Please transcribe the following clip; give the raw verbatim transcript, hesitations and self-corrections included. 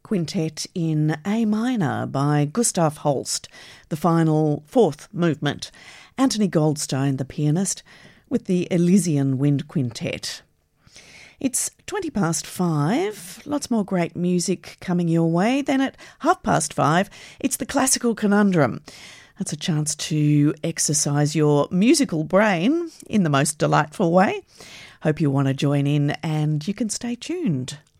Quintet in A minor by Gustav Holst, the final fourth movement. Anthony Goldstone, the pianist, with the Elysian Wind Quintet. It's twenty past five, lots more great music coming your way. Then at half past five, it's the Classical Conundrum. That's a chance to exercise your musical brain in the most delightful way. Hope you want to join in and you can stay tuned.